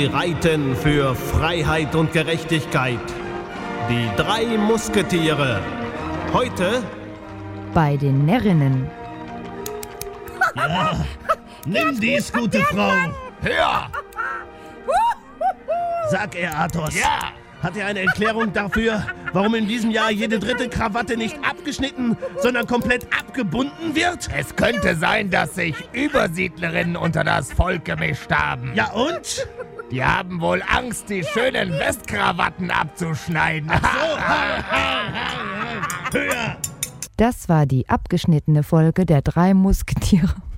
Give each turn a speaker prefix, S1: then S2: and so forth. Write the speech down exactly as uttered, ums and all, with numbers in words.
S1: reiten für Freiheit und Gerechtigkeit. Die drei Musketiere. Heute
S2: bei den Närrinnen.
S3: Ja, nimm dies, gute Frau.
S4: Ja!
S3: Sag er, Athos.
S4: Ja!
S3: Hat er eine Erklärung dafür, warum in diesem Jahr jede dritte Krawatte nicht abgeschnitten, sondern komplett abgebunden wird?
S4: Es könnte sein, dass sich Übersiedlerinnen unter das Volk gemischt haben.
S3: Ja und?
S4: Die haben wohl Angst, die schönen Westkrawatten abzuschneiden.
S3: Höher!
S2: Das war die abgeschnittene Folge der drei Musketiere.